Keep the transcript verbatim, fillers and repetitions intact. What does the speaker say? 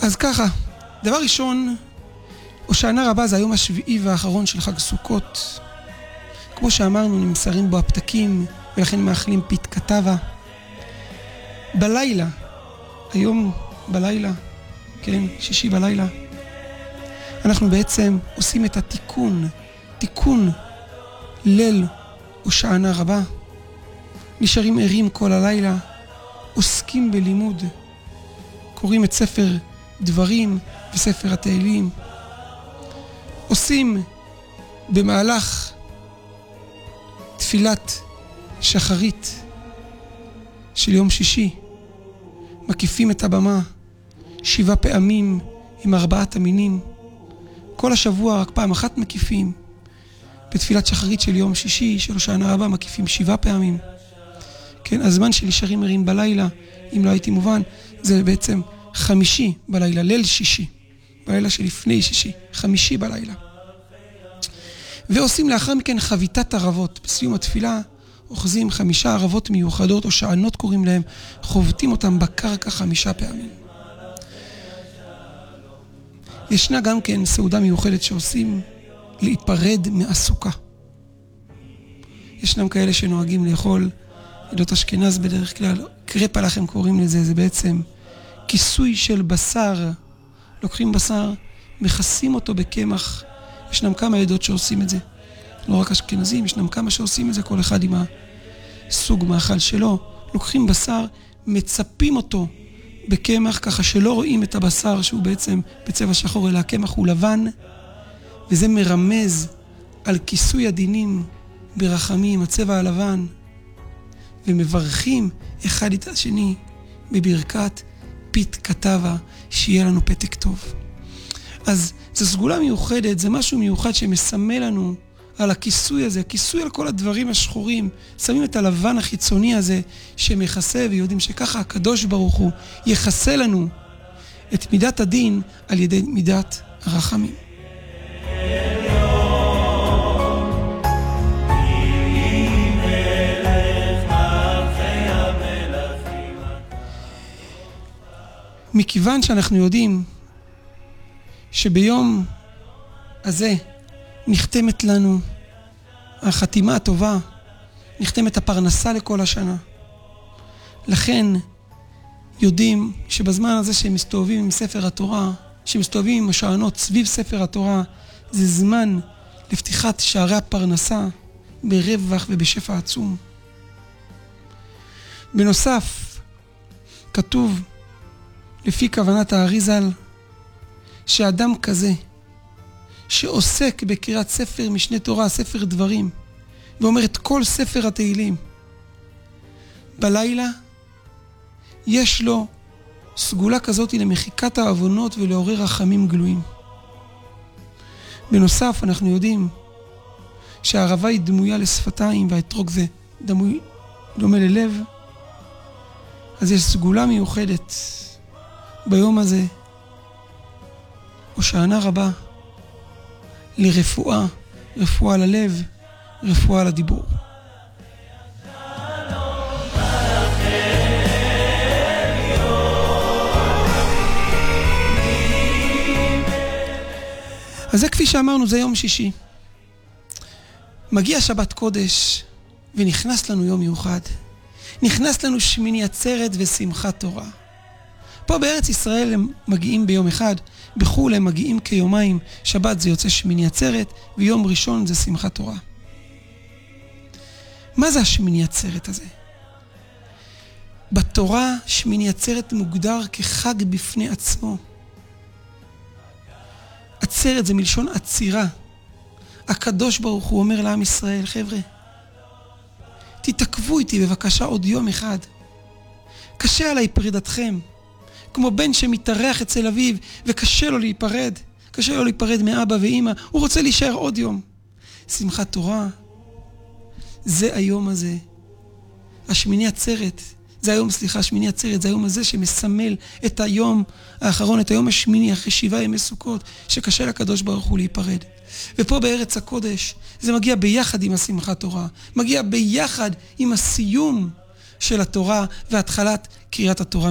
אז ככה, דבר ראשון, הושענא רבה זה היום השביעי והאחרון של חג סוכות. כמו שאמרנו, נמסרים בו הפתקים, ולכן מאכלים פית כתבה. בלילה, היום בלילה, כן, שישי בלילה, אנחנו בעצם עושים את התיקון, תיקון ליל הושענא רבה. נשארים ערים כל הלילה, עוסקים בלימוד, קוראים את ספר דברים וספר התהילים, עושים במהלך תפילת שחרית של יום שישי, מקיפים את הבמה שבעה פעמים עם ארבעת המינים. כל השבוע רק פעם אחת מקיפים. בתפילת שחרית של יום שישי של הושענא רבה מקיפים שבעה פעמים. כן, הזמן של נשארים ערים בלילה, אם לא הייתי מובן, זה בעצם חמישי בלילה, ליל שישי, בלילה שלפני שישי, חמישי בלילה. ועושים לאחר מכן חביתת ערבות. בסיום התפילה אוחזים חמישה ערבות מיוחדות, או שענות קוראים להם, חובטים אותם בקרקע חמישה פעמים. ישנה גם כן סעודה מיוחדת שעושים להיפרד מהסוכה. ישנם כאלה שנוהגים לאכול עדות אשכנז בדרך כלל, קרפה לכם קוראים לזה, זה בעצם כיסוי של בשר. לוקחים בשר, מכסים אותו בקמח. ישנם כמה עדות שעושים את זה, לא רק אשכנזים, ישנם כמה שעושים את זה, כל אחד עם הסוג מאכל שלו. לוקחים בשר, מצפים אותו בקמח, ככה שלא רואים את הבשר שהוא בעצם בצבע שחור, אלא הקמח הוא לבן, וזה מרמז על כיסוי הדינים ברחמים, הצבע הלבן, ומברכים אחד את השני בברכת פית כתבה, שיהיה לנו פתק טוב. אז זו סגולה מיוחדת, זה משהו מיוחד שמסמל לנו על הכיסוי הזה, הכיסוי על כל הדברים השחורים. שמים את הלבן החיצוני הזה שמכסה, ויודעים שככה הקדוש ברוך הוא יחסה לנו את מידת הדין על ידי מידת הרחמים. מכיוון שאנחנו יודעים שביום הזה נחתמת לנו החתימה הטובה, נחתמת הפרנסה לכל השנה. לכן יודעים שבזמן הזה שהם מסתובבים עם ספר התורה, שמסתובבים עם השענות סביב ספר התורה, זה זמן לפתיחת שערי הפרנסה ברווח ובשפע עצום. בנוסף, כתוב לפי כוונת האריז"ל, שאדם כזה שעוסק בקריאת ספר משנה תורה, ספר דברים, ואומר את כל ספר התהילים בלילה, יש לו סגולה כזאת למחיקת העוונות ולעורר רחמים גלויים. בנוסף, אנחנו יודעים שהערבה היא דמויה לשפתיים, והאתרוג זה דמוי דומה ללב. אז יש סגולה מיוחדת ביום הזה, הושענא רבה, לרפואה, רפואה ללב, רפואה לדיבור. אז זה כפי שאמרנו, זה יום שישי. מגיע שבת קודש ונכנס לנו יום מיוחד. נכנס לנו שמיני עצרת ושמחת תורה. פה בארץ ישראל הם מגיעים ביום אחד, בחול הם מגיעים כיומיים. שבת זה יוצא שמיני עצרת, ויום ראשון זה שמחת תורה. מה זה השמיני עצרת הזה? בתורה שמיני עצרת מוגדר כחג בפני עצמו. עצרת זה מלשון עצירה. הקדוש ברוך הוא אומר לעם ישראל, חבר'ה, תתעכבו איתי בבקשה עוד יום אחד. קשה עליי פרידתכם. כמו בן שמתארח אצל אביו וקשה לו להיפרד. קשה לו להיפרד מאבא ואמא. הוא רוצה להישאר עוד יום. שמחת תורה, זה היום הזה. השמיני עצרת, זה היום, סליחה, שמיני עצרת, זה היום הזה שמסמל את היום האחרון, את היום השמיני אחרי שבעה ימי סוכות, שקשה לקדוש ברוך הוא להיפרד. ופה בארץ הקודש, זה מגיע ביחד עם השמחת תורה, מגיע ביחד עם הסיום של התורה והתחלת קריאת התורה